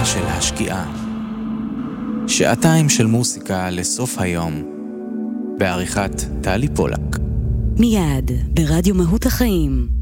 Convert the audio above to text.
השעה של השקיעה. שעתיים של מוסיקה לסוף היום, בעריכת טלי פולק. מיד ברדיו מהות החיים.